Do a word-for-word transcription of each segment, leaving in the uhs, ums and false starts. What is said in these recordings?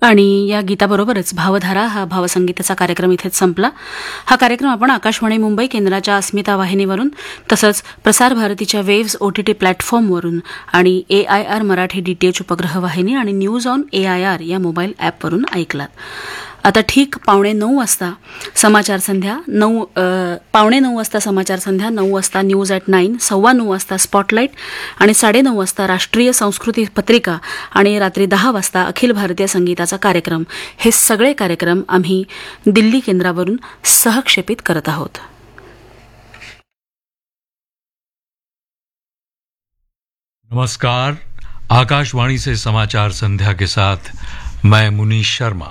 आणि या गीताबरोबरच भावधारा हा भावसंगीताचा कार्यक्रम इथेच संपला. हा कार्यक्रम आपण आकाशवाणी मुंबई केंद्राच्या अस्मिता वाहिनीवरून तसंच प्रसार भारतीच्या वेव्स ओटीटी प्लॅटफॉर्मवरून आणि ए आय आर मराठी डीटीएच उपग्रह वाहिनी आणि news on A I R या मोबाईल ॲपवरून ऐकलात. आता ठीक पावणे नऊ वाजता समाचार संध्या नऊ पावणे नऊ वाजता समाचार संध्या नऊ वाजता न्यूज ॲट नाईन, सव्वा नऊ वाजता स्पॉटलाईट आणि साडेनऊ वाजता राष्ट्रीय संस्कृती पत्रिका आणि रात्री दहा वाजता अखिल भारतीय संगीताचा कार्यक्रम, हे सगळे कार्यक्रम आम्ही दिल्ली केंद्रावरून सहक्षेपित करत आहोत. नमस्कार, आकाशवाणी से समाचार संध्या के साथ मैं मुनीश शर्मा.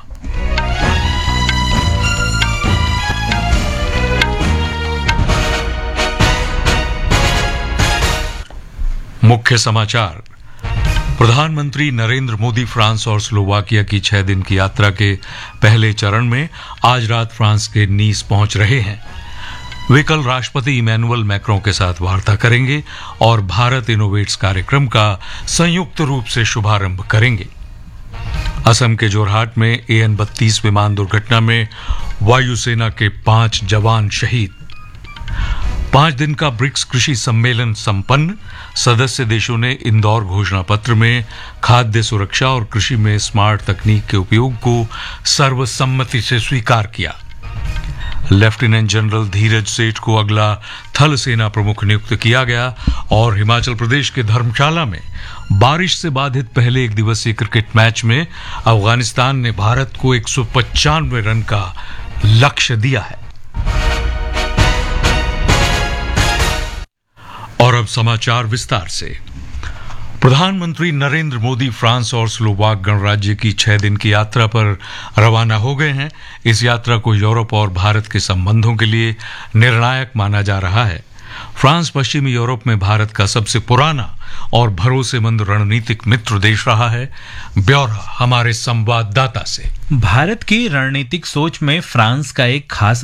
मुख्य समाचार. प्रधानमंत्री नरेंद्र मोदी फ्रांस और स्लोवाकिया की छह दिन की यात्रा के पहले चरण में आज रात फ्रांस के नीस पहुंच रहे हैं. वे कल राष्ट्रपति इमैनुअल मैक्रों के साथ वार्ता करेंगे और भारत इनोवेट्स कार्यक्रम का संयुक्त रूप से शुभारंभ करेंगे. असम के जोरहाट में ए एन बत्तीस विमान दुर्घटना में वायुसेना के पांच जवान शहीद. पांच दिन का ब्रिक्स कृषि सम्मेलन संपन्न. सदस्य देशों ने इंदौर घोषणा पत्र में खाद्य सुरक्षा और कृषि में स्मार्ट तकनीक के उपयोग को सर्वसम्मति से स्वीकार किया. लेफ्टिनेंट जनरल धीरज सेठ को अगला थल सेना प्रमुख नियुक्त किया गया और हिमाचल प्रदेश के धर्मशाला में बारिश से बाधित पहले एक दिवसीय क्रिकेट मैच में अफगानिस्तान ने भारत को एक सौ पचानवे रन का लक्ष्य दिया है. और अब समाचार विस्तार से. प्रधानमंत्री नरेंद्र मोदी फ्रांस और स्लोवाक गणराज्य की छह दिन की यात्रा पर रवाना हो गए हैं. इस यात्रा को यूरोप और भारत के संबंधों के लिए निर्णायक माना जा रहा है. फ्रांस पश्चिमी यूरोप में भारत का सबसे पुराना और भरोसेमंद रणनीतिक मित्र देश रहा है. ब्यौरा हमारे संवाददाता से. भारत की रणनीतिक सोच में फ्रांस का एक खास